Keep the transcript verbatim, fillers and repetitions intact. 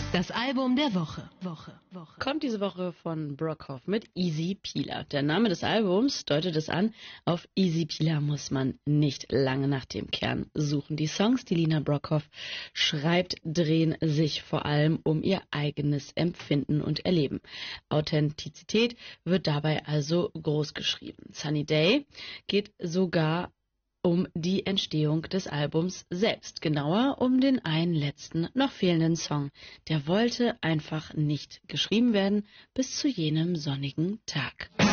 Das Album der Woche. Woche, Woche. Kommt diese Woche von Brockhoff mit Easy Peeler. Der Name des Albums deutet es an, auf Easy Peeler muss man nicht lange nach dem Kern suchen. Die Songs, die Lina Brockhoff schreibt, drehen sich vor allem um ihr eigenes Empfinden und Erleben. Authentizität wird dabei also groß geschrieben. Sunny Day geht sogar um die Entstehung des Albums selbst, genauer um den einen letzten, noch fehlenden Song. Der wollte einfach nicht geschrieben werden bis zu jenem sonnigen Tag.